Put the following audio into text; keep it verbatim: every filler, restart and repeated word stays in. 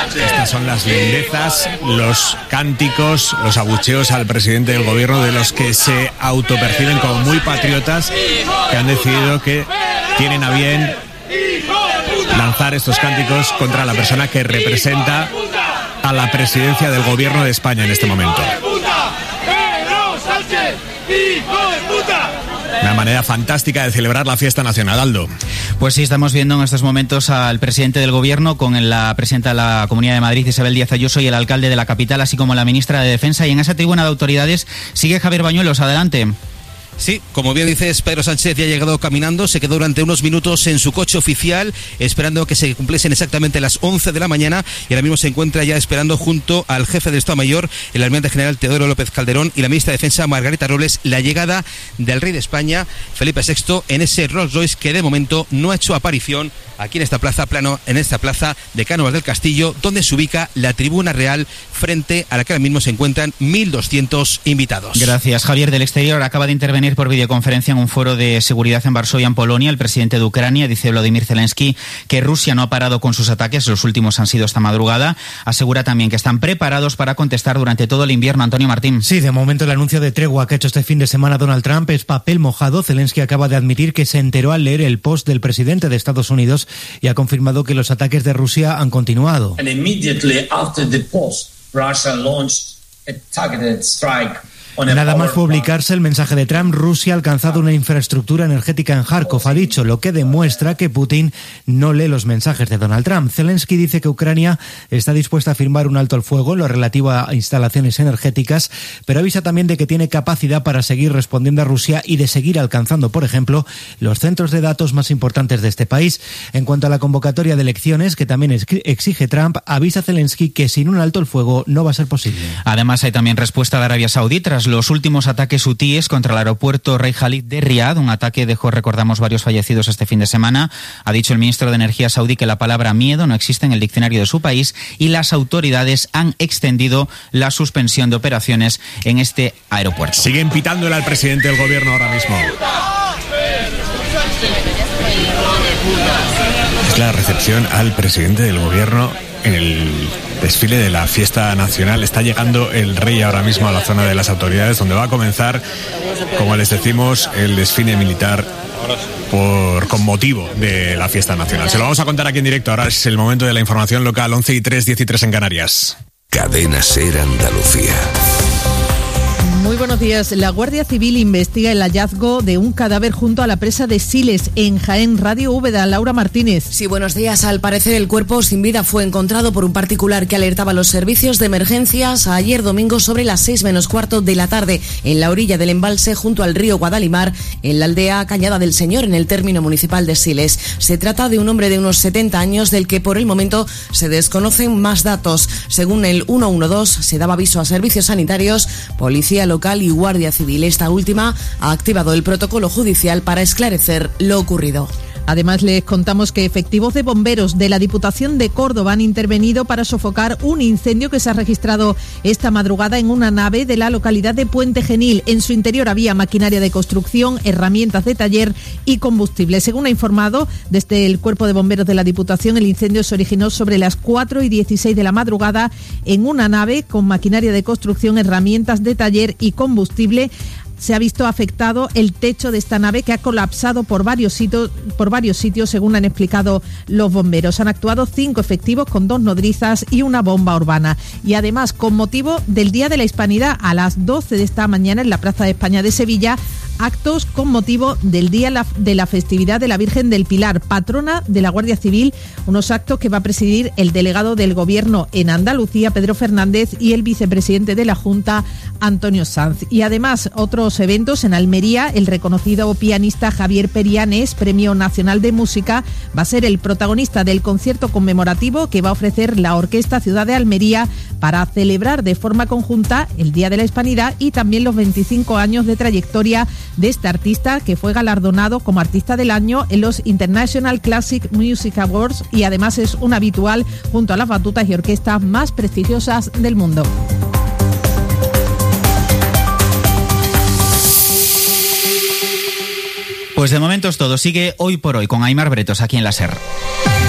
Estas son las lindezas, los cánticos, los abucheos al presidente del gobierno de los que se autoperciben como muy patriotas, que han decidido que tienen a bien lanzar estos cánticos contra la persona que representa a la presidencia del gobierno de España en este momento. Una manera fantástica de celebrar la fiesta nacional, Aldo. Pues sí, estamos viendo en estos momentos al presidente del gobierno con la presidenta de la Comunidad de Madrid, Isabel Díaz Ayuso, y el alcalde de la capital, así como la ministra de Defensa. Y en esa tribuna de autoridades sigue Javier Bañuelos. Adelante. Sí, como bien dices, Pedro Sánchez ya ha llegado caminando, se quedó durante unos minutos en su coche oficial esperando que se cumpliesen exactamente las once de la mañana y ahora mismo se encuentra ya esperando junto al jefe del Estado Mayor, el almirante general Teodoro López Calderón, y la ministra de Defensa, Margarita Robles, la llegada del rey de España, Felipe sexto, en ese Rolls Royce que de momento no ha hecho aparición aquí en esta plaza plano, en esta plaza de Cánovas del Castillo, donde se ubica la tribuna real, frente a la que ahora mismo se encuentran mil doscientos invitados. Gracias, Javier. Del exterior acaba de intervenir por videoconferencia en un foro de seguridad en Varsovia, en Polonia, el presidente de Ucrania. Dice Volodymyr Zelensky que Rusia no ha parado con sus ataques, los últimos han sido esta madrugada. Asegura también que están preparados para contestar durante todo el invierno. Antonio Martín. Sí, de momento el anuncio de tregua que ha hecho este fin de semana Donald Trump es papel mojado. Zelensky acaba de admitir que se enteró al leer el post del presidente de Estados Unidos y ha confirmado que los ataques de Rusia han continuado. And immediately after the post, Russia launched a targeted strike. Nada más publicarse el mensaje de Trump, Rusia ha alcanzado una infraestructura energética en Kharkov, ha dicho, lo que demuestra que Putin no lee los mensajes de Donald Trump. Zelensky dice que Ucrania está dispuesta a firmar un alto el fuego en lo relativo a instalaciones energéticas, pero avisa también de que tiene capacidad para seguir respondiendo a Rusia y de seguir alcanzando, por ejemplo, los centros de datos más importantes de este país. En cuanto a la convocatoria de elecciones, que también exige Trump, avisa Zelensky que sin un alto el fuego no va a ser posible. Además, hay también respuesta de Arabia Saudí tras los últimos ataques hutíes contra el aeropuerto Rey Khalid de Riad. Un ataque dejó, recordamos, varios fallecidos este fin de semana. Ha dicho el ministro de Energía saudí que la palabra miedo no existe en el diccionario de su país y las autoridades han extendido la suspensión de operaciones en este aeropuerto. Siguen pitándole al presidente del gobierno ahora mismo. Es la recepción al presidente del gobierno en el desfile de la fiesta nacional. Está llegando el rey ahora mismo a la zona de las autoridades, donde va a comenzar, como les decimos, el desfile militar por con motivo de la fiesta nacional. Se lo vamos a contar aquí en directo. Ahora es el momento de la información local. Once y tres, diez y tres en Canarias. Cadena SER Andalucía. Muy buenos días. La Guardia Civil investiga el hallazgo de un cadáver junto a la presa de Siles, en Jaén. Radio Úbeda, Laura Martínez. Sí, buenos días. Al parecer el cuerpo sin vida fue encontrado por un particular que alertaba a los servicios de emergencias ayer domingo sobre las seis menos cuarto de la tarde en la orilla del embalse junto al río Guadalimar, en la aldea Cañada del Señor, en el término municipal de Siles. Se trata de un hombre de unos setenta años del que por el momento se desconocen más datos. Según el ciento doce, se daba aviso a servicios sanitarios, policía local y Guardia Civil. Esta última ha activado el protocolo judicial para esclarecer lo ocurrido. Además, les contamos que efectivos de bomberos de la Diputación de Córdoba han intervenido para sofocar un incendio que se ha registrado esta madrugada en una nave de la localidad de Puente Genil. En su interior había maquinaria de construcción, herramientas de taller y combustible. Según ha informado desde el Cuerpo de Bomberos de la Diputación, el incendio se originó sobre las cuatro y dieciséis de la madrugada en una nave con maquinaria de construcción, herramientas de taller y combustible. Se ha visto afectado el techo de esta nave, que ha colapsado por varios sitios, por varios sitios, según han explicado los bomberos. Han actuado cinco efectivos con dos nodrizas y una bomba urbana. Y además, con motivo del Día de la Hispanidad, a las doce de esta mañana en la Plaza de España de Sevilla, actos con motivo del Día de la Festividad de la Virgen del Pilar, patrona de la Guardia Civil, unos actos que va a presidir el delegado del Gobierno en Andalucía, Pedro Fernández, y el vicepresidente de la Junta, Antonio Sanz. Y además, otros eventos en Almería. El reconocido pianista Javier Perianes, Premio Nacional de Música, va a ser el protagonista del concierto conmemorativo que va a ofrecer la Orquesta Ciudad de Almería para celebrar de forma conjunta el Día de la Hispanidad y también los veinticinco años de trayectoria de este artista, que fue galardonado como Artista del Año en los International Classic Music Awards y además es un habitual junto a las batutas y orquestas más prestigiosas del mundo. Pues de momento es todo. Sigue Hoy por Hoy con Aimar Bretos aquí en la SER.